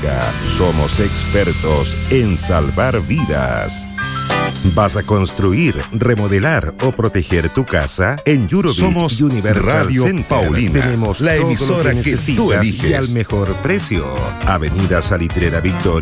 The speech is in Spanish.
Clínica. Somos expertos en salvar vidas. ¿Vas a construir, remodelar o proteger tu casa? En Eurobit Somos Universal Radio Center Paulina, tenemos la todo lo emisora que tú necesitas eliges. y al mejor precio. Avenida Salitrera Victoria.